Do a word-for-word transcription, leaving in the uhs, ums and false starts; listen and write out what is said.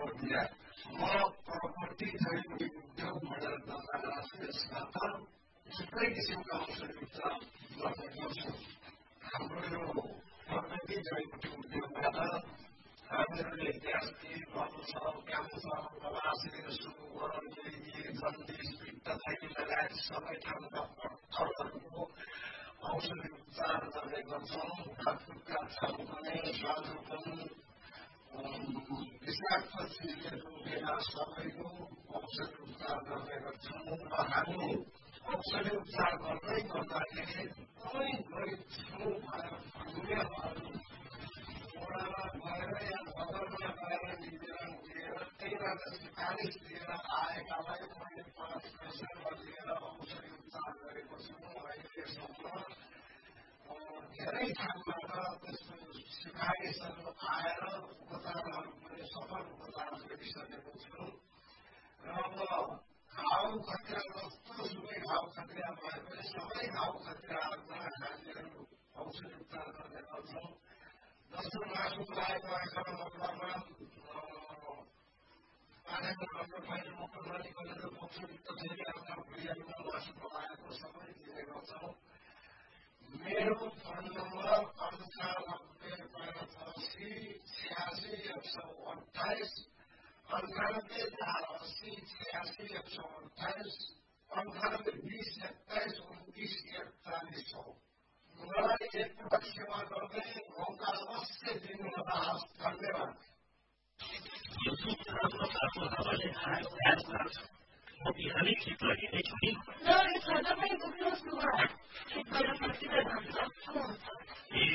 दिया म प्रपर्टी जडीबुटी उद्योग भनेर दर्ता गराएको यसबाट थुप्रै किसिमका औषधिपत्र गर्ने गर्छौँ। हाम्रो यो प्रकृति जडीबुटी उद्योगबाट हामीहरूले ग्यास्ट्रिक, गर्छ, क्यान्सर, बवासिर, सुगर, मृगी, जन्डिस, पित्तथैली लगायत सबै ठाउँका पत्थरहरूको औषधि उपचार गर्ने गर्छौँ। हातखुट्टा छाम्ने, स्वादरूपन, विषाक्त चिजहरू बिना सबैको औषधि उपचार गर्ने गर्छौँ र हामी औषधि उपचार गर्दै गर्दाखेरि कुनै गरिब छौँ भनेर भन्नेहरू वडामा गएर या नगरमा गएर निवेदन दिएर त्यहीबाट सिफारिस दिएर आएकालाई मैले पाँच पैसा लिएर औषधि उपचार गरेको छु। अहिलेसम्म धेरै ठाउँबाट त्यस्तो सिफारिसहरू आएर उपचारहरू पनि सफल उपचार गरिसकेको छु र अब घाउ खतरा जस्तो सुकै घाउ खतरा भए पनि सबै घाउ खतराहरूमा हामीहरू औषधि उपचार गर्ने गर्छौँ। जस्तो मासु लागेको आँखामा मकरमा पानीको राम्रो फाइलो मकर ननिकलेर पक्षयुक्त थैली आँखा भुँडीहरूमा मासु पकाएको सबै दिने गर्छौँ। मेरो फोन नम्बर अन्ठानब्बे पैँतासी छ्यासी एक सौ अठाइस अन्ठानब्बे चार अस्सी छ्यासी एक सौ अठाइस अन्ठानब्बे बिस एक्काइस उन्तिस एकचालिस हो। मलाई एकपटक सेवा गर्दै मौका अवश्य दिनुहोला। धन्यवाद। बिहानै ठिक लगिँदैछु नि। तपाईँको